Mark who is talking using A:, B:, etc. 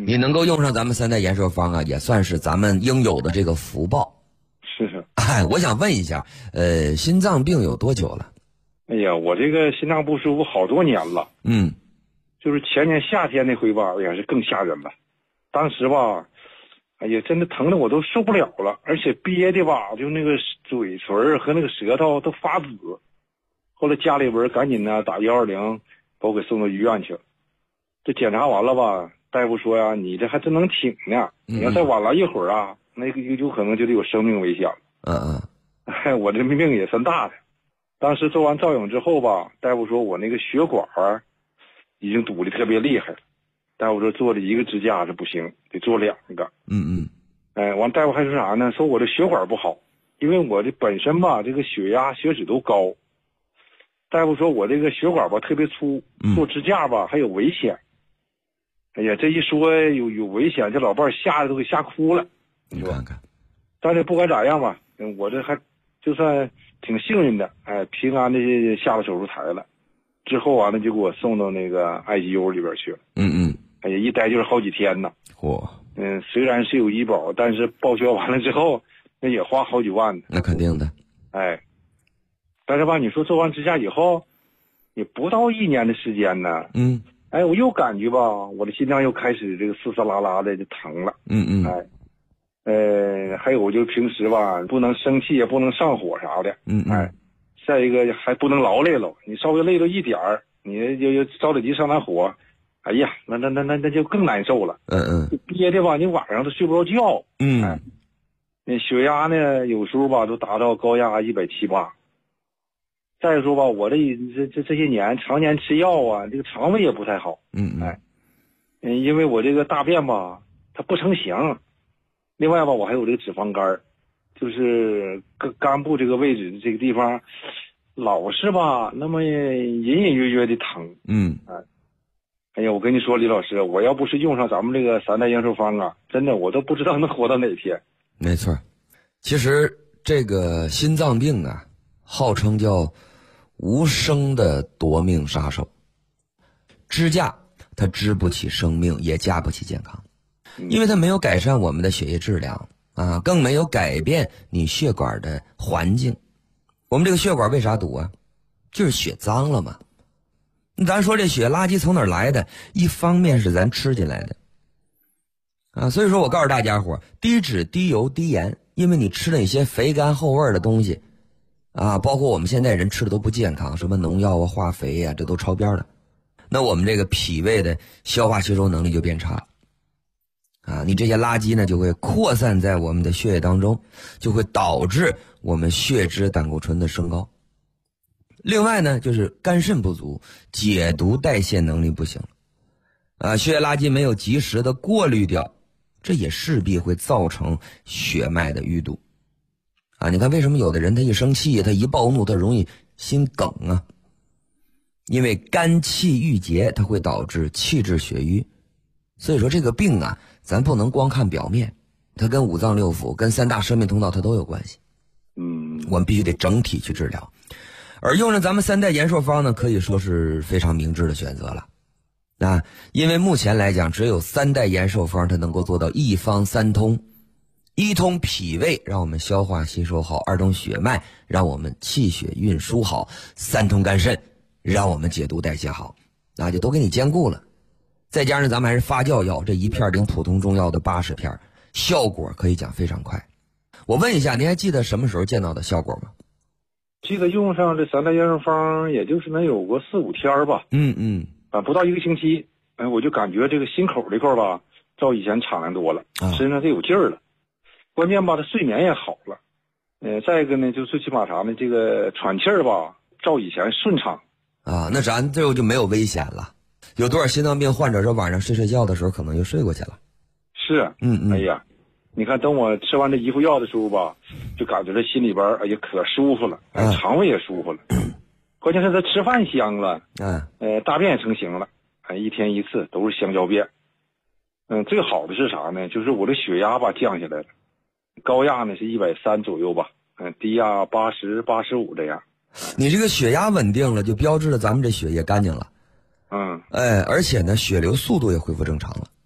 A: 你能够用上咱们三代延寿方啊，也算是咱们应有的这个福报。
B: 是。
A: 哎，我想问一下，心脏病有多久了？
B: 哎呀，我这个心脏不舒服好多年了。就是前年夏天那回吧，哎呀是更吓人了。当时吧，哎呀真的疼的我都受不了了，而且憋的吧，就那个嘴唇和那个舌头都发紫。后来家里边赶紧呢打120，把我给送到医院去了。这检查完了吧，大夫说呀，你这还真能挺呢，你要再晚了一会儿啊，那个有可能就得有生命危险了。我这命也算大的。当时做完造影之后吧，大夫说我那个血管已经堵得特别厉害了。大夫说做了一个支架是不行，得做2个。完大夫还说啥呢？说我的血管不好，因为我这本身吧，这个血压血脂都高。大夫说我这个血管吧特别粗，做支架吧还有危险。哎呀，这一说有危险，这老伴吓得都给吓哭了。
A: 你看看，
B: 但是不管咋样吧，我这还就算挺幸运的，平安的下了手术台了。之后完了就给我送到那个 ICU 里边去了。哎呀，一待就是好几天呢。虽然是有医保，但是报销完了之后，那也花好几万呢。
A: 那肯定的。
B: 但是吧，你说做完支架以后，也不到1年的时间呢。我又感觉吧，我的心脏又开始这个嘶嘶啦啦的就疼了。还有就平时吧，不能生气，也不能上火啥的。再一个还不能劳累了，你稍微累了一点儿，你就着了急上来火，哎呀，那就更难受了。憋的吧，你晚上都睡不着觉。那血压呢，有时候吧都达到高压170、180。再说吧，我这些年常年吃药啊，这个肠胃也不太好。因为我这个大便吧，它不成形。另外吧，我还有这个脂肪肝，就是肝部这个位置这个地方，老是吧那么隐隐约约的疼。哎呀，我跟你说，李老师，我要不是用上咱们这个3代延寿方啊，真的我都不知道能活到哪天。
A: 没错，其实这个心脏病啊，号称叫无声的夺命杀手。支架它支不起生命，也架不起健康，因为它没有改善我们的血液质量啊，更没有改变你血管的环境。我们这个血管为啥堵啊？就是血脏了嘛。咱说这血垃圾从哪儿来的？一方面是咱吃进来的啊，所以说我告诉大家伙，低脂、低油、低盐，因为你吃了一些肥甘厚味的东西啊，包括我们现在人吃的都不健康，什么农药啊、化肥啊，这都超标了。那我们这个脾胃的消化吸收能力就变差了啊，你这些垃圾呢就会扩散在我们的血液当中，就会导致我们血脂胆固醇的升高。另外呢，就是肝肾不足，解毒代谢能力不行啊，血液垃圾没有及时的过滤掉，这也势必会造成血脉的淤堵啊。你看为什么有的人他一生气，他一暴怒，他容易心梗啊？因为肝气郁结，它会导致气滞血瘀。所以说这个病啊，咱不能光看表面，它跟五脏六腑、跟3大生命通道它都有关系。我们必须得整体去治疗。而用上咱们3代延寿方呢，可以说是非常明智的选择了啊，因为目前来讲，只有3代延寿方它能够做到一方三通。一通脾胃，让我们消化吸收好；二通血脉，让我们气血运输好；三通肝肾，让我们解毒代谢好，那就都给你兼顾了。再加上咱们还是发酵药，这一片顶普通中药的80片，效果可以讲非常快。我问一下，您还记得什么时候见到的效果吗？
B: 记得用上这3代延寿方，也就是能有个4、5天吧。不到1个星期，我就感觉这个心口这块吧，照以前敞亮多了，身上就有劲儿了。关键吧，他睡眠也好了。再一个呢，就最起码啥呢，这个喘气儿吧，照以前顺畅
A: 啊。那咱这就没有危险了。有多少心脏病患者说晚上睡觉的时候可能就睡过去了？
B: 是，哎呀，你看等我吃完这一副药的时候吧，就感觉这心里边哎呀可舒服了，肠胃也舒服了。关键是他吃饭香了，大便也成型了，一天一次都是香蕉便。最好的是啥呢？就是我的血压吧降下来了，高压呢是130左右吧，低压80、85这样。
A: 你这个血压稳定了，就标志着咱们这血液干净了。而且呢，血流速度也恢复正常了。